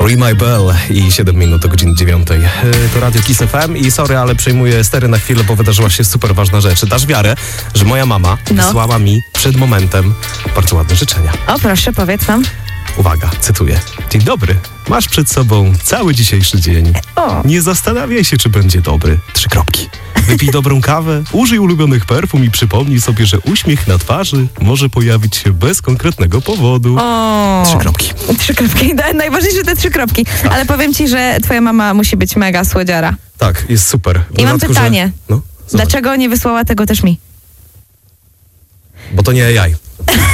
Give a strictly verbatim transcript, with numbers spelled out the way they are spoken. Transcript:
Ring My Bell i siedem minut do godziny dziewiątej. To Radio Kiss F M i sorry, ale przejmuję stery na chwilę, bo wydarzyła się super ważna rzecz. Dasz wiarę, że moja mama no. wysłała mi przed momentem bardzo ładne życzenia. O, proszę, powiedz nam. Uwaga, cytuję. Dzień dobry. Masz przed sobą cały dzisiejszy dzień. O. Nie zastanawiaj się, czy będzie dobry. Trzy kropki. Wypij dobrą kawę, użyj ulubionych perfum i przypomnij sobie, że uśmiech na twarzy może pojawić się bez konkretnego powodu. O. Trzy kropki. Trzy kropki. Najważniejsze te trzy kropki. Tak. Ale powiem ci, że twoja mama musi być mega słodziara. Tak, jest super. W I mam dodatku, pytanie. Że... No, Dlaczego nie wysłała tego też mi? Bo to nie jaj.